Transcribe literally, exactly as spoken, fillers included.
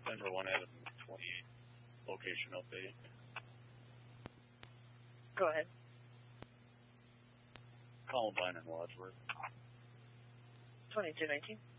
Denver one Adam twenty-eight, location update. Go ahead. Columbine and Wadsworth. twenty-two nineteen.